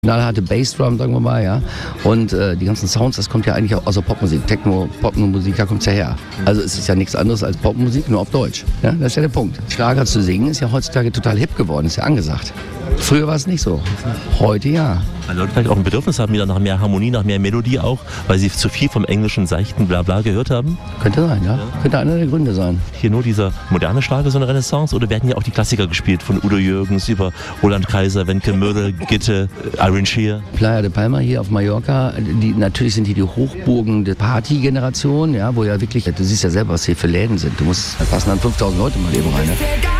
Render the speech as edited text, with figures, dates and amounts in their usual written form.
Knallharte Bassdrum, sagen wir mal, ja. Und die ganzen Sounds, das kommt ja eigentlich auch aus der Popmusik. Techno, Popmusik, da kommt's ja her. Also es ist ja nichts anderes als Popmusik, nur auf Deutsch. Ja, das ist ja der Punkt. Schlager zu singen ist ja heutzutage total hip geworden, ist ja angesagt. Früher war es nicht so. Heute ja. Weil Leute vielleicht auch ein Bedürfnis haben, wieder nach mehr Harmonie, nach mehr Melodie auch, weil sie zu viel vom englischen seichten Blabla gehört haben. Könnte sein, ja. Könnte einer der Gründe sein. Hier nur dieser moderne Schlager, so eine Renaissance, oder werden hier auch die Klassiker gespielt, von Udo Jürgens über Roland Kaiser, Wenke Möller, Gitte, Irene Shear? Playa de Palma hier auf Mallorca, natürlich sind die Hochburgen der Partygeneration, ja, wo ja wirklich, du siehst ja selber, was hier für Läden sind. Du musst, da passen dann 5000 Leute mal eben rein. Ne?